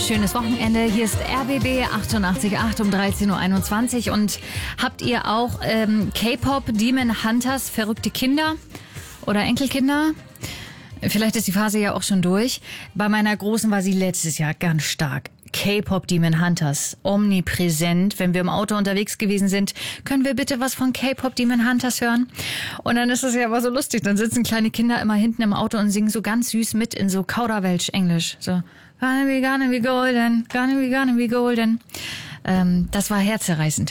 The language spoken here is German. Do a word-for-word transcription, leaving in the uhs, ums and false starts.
Schönes Wochenende. Hier ist R B B achtundachtzig Komma acht um dreizehn Uhr einundzwanzig. Und habt ihr auch ähm, K-Pop, Demon Hunters, verrückte Kinder oder Enkelkinder? Vielleicht ist die Phase ja auch schon durch. Bei meiner Großen war sie letztes Jahr ganz stark. K-Pop Demon Hunters, omnipräsent. Wenn wir im Auto unterwegs gewesen sind, können wir bitte was von K-Pop Demon Hunters hören? Und dann ist es ja aber so lustig. Dann sitzen kleine Kinder immer hinten im Auto und singen so ganz süß mit in so Kauderwelsch Englisch. So, gonna be, gonna be golden, gonna be, gonna be golden. Ähm, das war herzzerreißend.